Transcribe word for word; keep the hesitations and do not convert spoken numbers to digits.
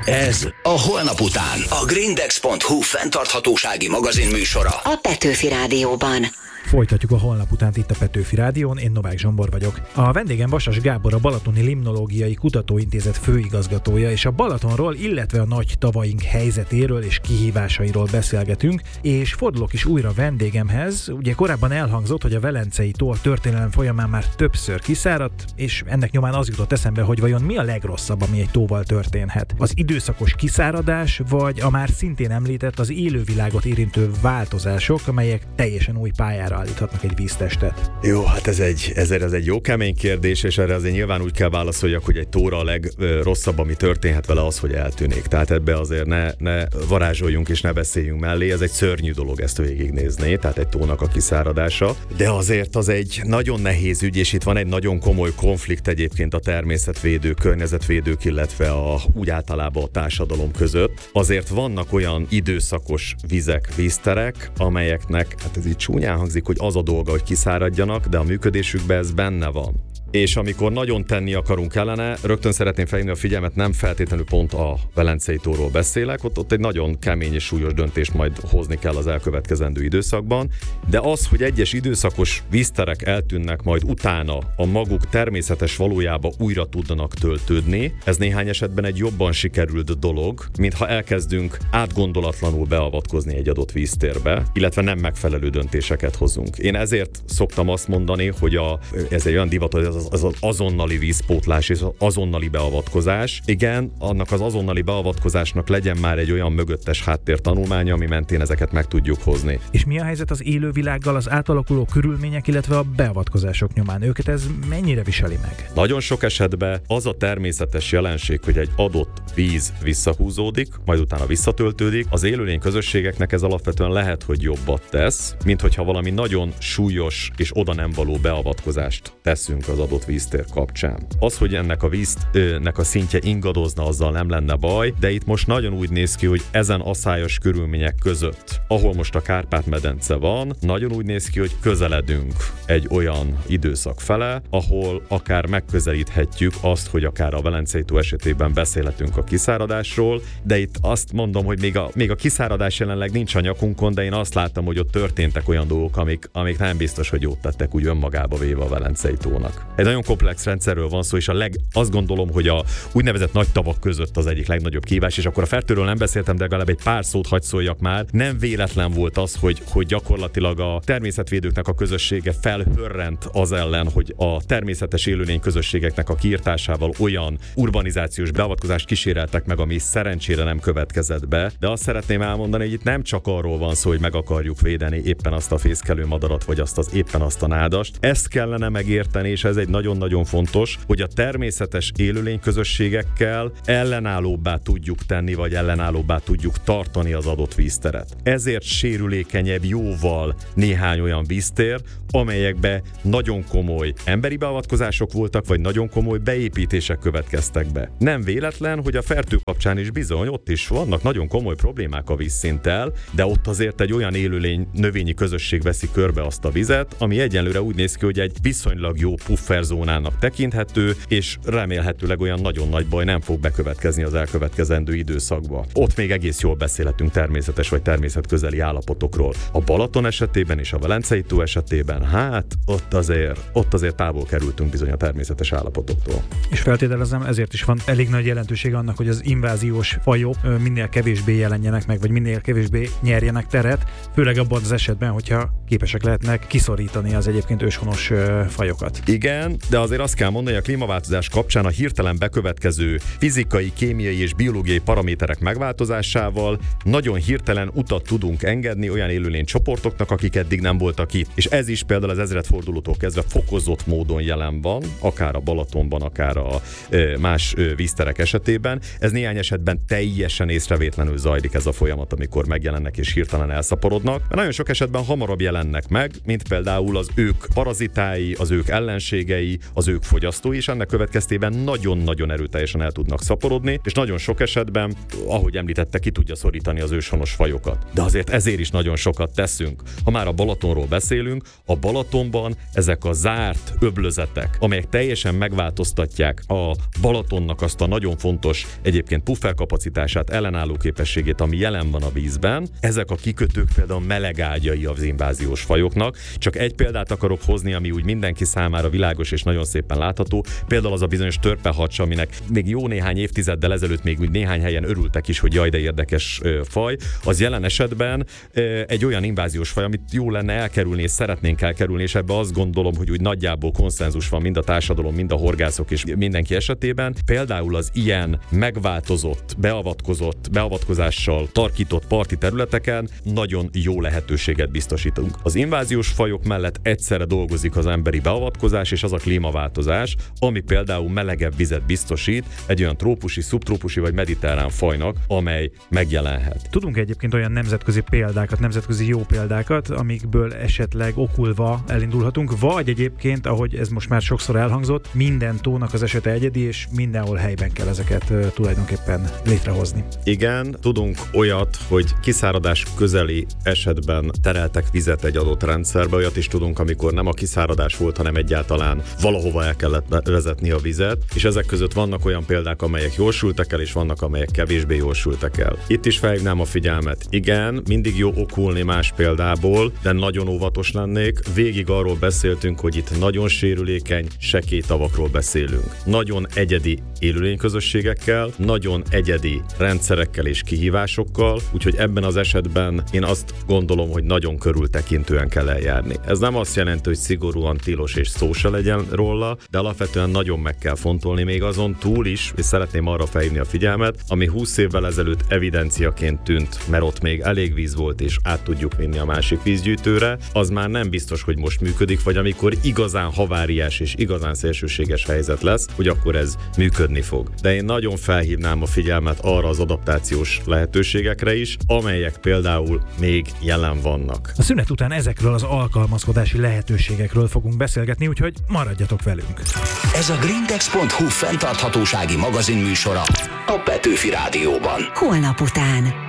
Ez a Holnap után. A Grindex pont hu fenntarthatósági magazin műsora. A Petőfi Rádióban. Folytatjuk a Holnap utánt itt a Petőfi Rádión, én Novák Zsombor vagyok. A vendégem Vasas Gábor, a Balatoni Limnológiai Kutatóintézet főigazgatója, és a Balatonról, illetve a nagy tavaink helyzetéről és kihívásairól beszélgetünk, és fordulok is újra vendégemhez. Ugye korábban elhangzott, hogy a Velencei tó a történelem folyamán már többször kiszáradt, és ennek nyomán az jutott eszembe, hogy vajon mi a legrosszabb, ami egy tóval történhet. Az időszakos kiszáradás, vagy a már szintén említett az élővilágot érintő változások, amelyek teljesen új pályára állíthatnak egy víztestet? Jó, hát ez egy, ezért ez egy jó kemény kérdés, és erre azért nyilván úgy kell válaszoljak, hogy egy tóra a legrosszabb, ami történhet vele, az, hogy eltűnik. Tehát ebbe azért ne, ne varázsoljunk és ne beszéljünk mellé, ez egy szörnyű dolog ezt végignézni, tehát egy tónak a kiszáradása. De azért az egy nagyon nehéz ügy, és itt van egy nagyon komoly konflikt egyébként a természetvédők, környezetvédők, illetve a, úgy általában a társadalom között. Azért vannak olyan időszakos vizek, vízterek, amelyeknek, hát ez így csúnyán hangzik, hogy az a dolga, hogy kiszáradjanak, de a működésükben ez benne van. És amikor nagyon tenni akarunk ellene, rögtön szeretném felhívni a figyelmet, nem feltétlenül pont a Velencei tóról beszélek, ott, ott egy nagyon kemény és súlyos döntést majd hozni kell az elkövetkezendő időszakban, de az, hogy egyes időszakos vízterek eltűnnek, majd utána a maguk természetes valójába újra tudnak töltődni, ez néhány esetben egy jobban sikerült dolog, mint ha elkezdünk átgondolatlanul beavatkozni egy adott víztérbe, illetve nem megfelelő döntéseket hozunk. Én ezért szoktam azt mondani, hogy a, ez egy olyan divat, hogy az, az azonnali vízpótlás és az azonnali beavatkozás. Igen, annak az azonnali beavatkozásnak legyen már egy olyan mögöttes háttértanulmánya, ami mentén ezeket meg tudjuk hozni. És mi a helyzet az élővilággal, az átalakuló körülmények, illetve a beavatkozások nyomán? Őket ez mennyire viseli meg? Nagyon sok esetben az a természetes jelenség, hogy egy adott víz visszahúzódik, majd utána visszatöltődik. Az élőlény közösségeknek ez alapvetően lehet, hogy jobbat tesz, mint hogyha valami nagyon súlyos és oda nem való beavatkozást teszünk az adott víztér kapcsán. Az, hogy ennek a víznek a szintje ingadozna, azzal nem lenne baj, de itt most nagyon úgy néz ki, hogy ezen aszályos körülmények között, ahol most a Kárpát-medence van, nagyon úgy néz ki, hogy közeledünk egy olyan időszak fele, ahol akár megközelíthetjük azt, hogy akár a Velencei tó esetében beszélhetünk a kiszáradásról, de itt azt mondom, hogy még a, még a kiszáradás jelenleg nincs a nyakunkon, de én azt láttam, hogy ott történtek olyan dolgok, amik, amik nem biztos, hogy jót tettek úgy önmagába véve a Velencei tónak. Egy nagyon komplex rendszerről van szó, és a leg, azt gondolom, hogy a úgynevezett nagy tavak között az egyik legnagyobb kihívás, és akkor a Fertőről nem beszéltem, de legalább egy pár szót hadd szóljak már. Nem véletlen volt az, hogy, hogy gyakorlatilag a természetvédőknek a közössége felhörrent az ellen, hogy a természetes élőlény közösségeknek a kiirtásával olyan urbanizációs beavatkozást kíséreltek meg, ami szerencsére nem következett be. De azt szeretném elmondani, hogy itt nem csak arról van szó, hogy meg akarjuk védeni éppen azt a fészkelő madarat, vagy azt az éppen azt a nádast. Ezt kellene megérteni, és ez egy nagyon-nagyon fontos, hogy a természetes élőlényközösségekkel ellenállóbbá tudjuk tenni, vagy ellenállóbbá tudjuk tartani az adott vízteret. Ezért sérülékenyebb jóval néhány olyan víztér, amelyekbe nagyon komoly emberi beavatkozások voltak, vagy nagyon komoly beépítések következtek be. Nem véletlen, hogy a Fertő kapcsán is bizony, ott is vannak nagyon komoly problémák a vízszinttel, de ott azért egy olyan élőlény növényi közösség veszi körbe azt a vizet, ami egyenlőre úgy néz ki, hogy egy viszonylag jó pufferzónának tekinthető, és remélhetőleg olyan nagyon nagy baj nem fog bekövetkezni az elkövetkezendő időszakban. Ott még egész jól beszélhetünk természetes vagy természetközeli állapotokról. A Balaton esetében és a Velencei tó esetében, hát ott azért, ott azért távol kerültünk bizony a természetes állapotoktól. És feltételezem, ezért is van elég nagy jelentőség annak, hogy az inváziós fajok minél kevésbé jelenjenek meg, vagy minél kevésbé nyerjenek teret, főleg abban az esetben, hogyha képesek lehetnek kiszorítani az egyébként őshonos fajokat. Igen, de azért azt kell mondani, hogy a klímaváltozás kapcsán a hirtelen bekövetkező fizikai, kémiai és biológiai paraméterek megváltozásával nagyon hirtelen utat tudunk engedni olyan élőlény csoportoknak, akik eddig nem voltak itt. És ez is például az ezredfordulótól kezdve fokozott módon jelen van, akár a Balatonban, akár a más vízterek esetében. Ez néhány esetben teljesen észrevétlenül zajlik ez a folyamat, amikor megjelennek és hirtelen elszaporodnak. Mert nagyon sok esetben hamarabb jelennek meg, mint például az ők parazitái, az ők ellenségei, az ők fogyasztói, és ennek következtében nagyon-nagyon erőteljesen el tudnak szaporodni, és nagyon sok esetben, ahogy említette, ki tudja szorítani az őshonos fajokat. De azért ezért is nagyon sokat teszünk. Ha már a Balatonról beszélünk, a Balatonban ezek a zárt öblözetek, amelyek teljesen megváltoztatják a Balatonnak azt a nagyon fontos egyébként pufferkapacitását, ellenálló képességét, ami jelen van a vízben, ezek a kikötők például melegágyai az inváziós fajoknak. Csak egy példát akarok hozni, ami úgy mindenki számára világos és nagyon szépen látható. Például az a bizonyos törpeharcsa, aminek még jó néhány évtizeddel ezelőtt még úgy néhány helyen örültek is, hogy jaj, de érdekes ö, faj. Az jelen esetben ö, egy olyan inváziós faj, amit jó lenne elkerülni, és szeretnénk elkerülni, és ebbe azt gondolom, hogy úgy nagyjából konszenzus van mind a társadalom, mind a horgászok és mindenki esetében. Például az ilyen megváltozott, beavatkozott, beavatkozással tarkított parti területeken nagyon jó lehetőséget biztosítunk. Az inváziós fajok mellett egyszerre dolgozik az emberi beavatkozás és az a klímaváltozás, ami például melegebb vizet biztosít egy olyan trópusi, szubtrópusi vagy mediterrán fajnak, amely megjelenhet. Tudunk egyébként olyan nemzetközi példákat, nemzetközi jó példákat, amikből esetleg okulva elindulhatunk, vagy egyébként, ahogy ez most már sokszor elhangzott, minden tónak az esete egyedi, és mindenhol helyben kell ezeket uh, tulajdonképpen létrehozni. Igen, tudunk olyat, hogy kiszáradás közeli esetben tereltek vizet egy adott rendszerbe, olyat is tudunk, amikor nem a kiszáradás volt, hanem egyáltalán valahova el kellett vezetni a vizet, és ezek között vannak olyan példák, amelyek jól sültek el, és vannak, amelyek kevésbé jól sültek el. Itt is felhívnám a figyelmet. Igen, mindig jó okulni más példából, de nagyon óvatos lennék. Végig arról beszéltünk, hogy itt nagyon sérülékeny, sekély tavakról beszélünk. Nagyon egyedi élőlényközösségekkel, nagyon egyedi rendszerekkel és kihívásokkal, úgyhogy ebben az esetben én azt gondolom, hogy nagyon körültekintően kell eljárni. Ez nem azt jelenti, hogy szigorúan tilos és szó se legyen róla, de alapvetően nagyon meg kell fontolni még azon túl is, és szeretném arra felhívni a figyelmet, ami húsz évvel ezelőtt evidenciaként tűnt, mert ott még elég víz volt, és át tudjuk vinni a másik vízgyűjtőre, az már nem biztos, hogy most működik, vagy amikor igazán haváriás és igazán szélsőséges helyzet lesz, hogy akkor ez működni fog. De én nagyon felhívnám a figyelmet arra az adaptációs lehetőségekre is, amelyek például még jelen vannak. A szünet után ezekről az alkalmazkodási lehetőségekről fogunk beszélgetni, úgyhogy maradjatok velünk. Ez a grindex pont hu fenntarthatósági magazin műsora a Petőfi Rádióban. Holnap után.